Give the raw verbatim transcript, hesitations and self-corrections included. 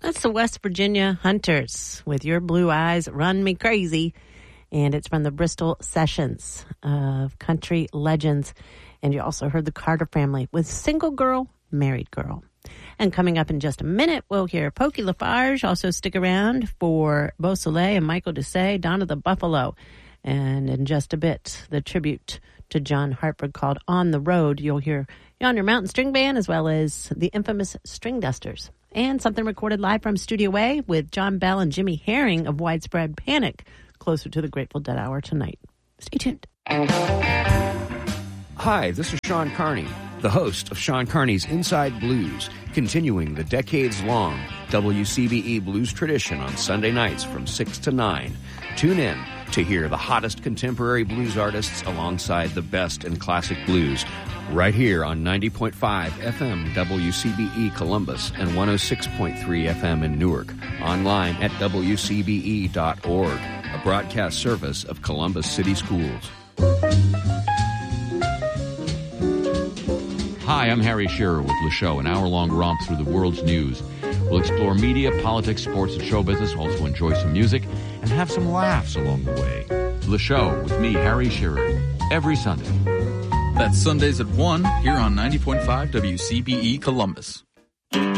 That's the West Virginia Hunters with Your Blue Eyes Run Me Crazy. And it's from the Bristol Sessions of Country Legends. And you also heard the Carter Family with Single Girl, Married Girl. And coming up in just a minute, we'll hear Pokey Lafarge. Also stick around for Beau Soleil and Michael Doucet, Donna the Buffalo. And in just a bit, the tribute to John Hartford called On the Road. You'll hear Yonder Mountain String Band as well as the infamous String Dusters. And something recorded live from Studio A with John Bell and Jimmy Herring of Widespread Panic closer to the Grateful Dead Hour tonight. Stay tuned. Hi, this is Sean Carney, the host of Sean Carney's Inside Blues, continuing the decades-long W C B E blues tradition on Sunday nights from six to nine. Tune in to hear the hottest contemporary blues artists alongside the best in classic blues, right here on ninety point five F M W C B E Columbus and one oh six point three F M in Newark. Online at W C B E dot org, a broadcast service of Columbus City Schools. Hi, I'm Harry Shearer with Le Show, an hour-long romp through the world's news. We'll explore media, politics, sports, and show business, also enjoy some music, and have some laughs along the way. Le Show with me, Harry Shearer, every Sunday. That's Sundays at one here on ninety point five W C B E Columbus.